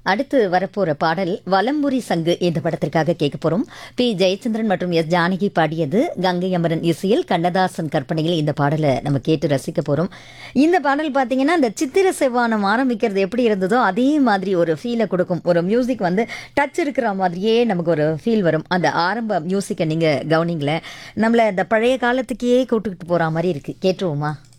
அடுத்து வரப்போற பாடல் வலம்புரி சங்கு இந்த படத்திற்காக கேட்க போறோம். பி ஜெயச்சந்திரன் மற்றும் எஸ் ஜானகி பாடியது, கங்கை அமரன் இசையில், கண்ணதாசன் கற்பனையில் இந்த பாடலை நம்ம கேட்டு ரசிக்க போறோம். இந்த பாடல் பார்த்தீங்கன்னா இந்த சித்திர செவ்வானம் ஆரம்பிக்கிறது எப்படி இருந்ததோ அதே மாதிரி ஒரு ஃபீலை கொடுக்கும். ஒரு மியூசிக் வந்து டச் இருக்கிற மாதிரியே நமக்கு ஒரு ஃபீல் வரும். அந்த ஆரம்ப மியூசிக்கை நீங்க கவனிங்களேன், நம்மள இந்த பழைய காலத்துக்கே கூட்டுக்கிட்டு போற மாதிரி இருக்கு. கேட்டுருவோமா?